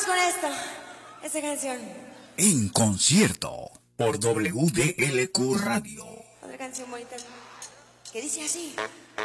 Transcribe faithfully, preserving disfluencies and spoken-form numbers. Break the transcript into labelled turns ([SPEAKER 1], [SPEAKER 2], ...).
[SPEAKER 1] con esto, esta canción.
[SPEAKER 2] En concierto por W D L Q Radio.
[SPEAKER 1] Otra canción bonita que dice así.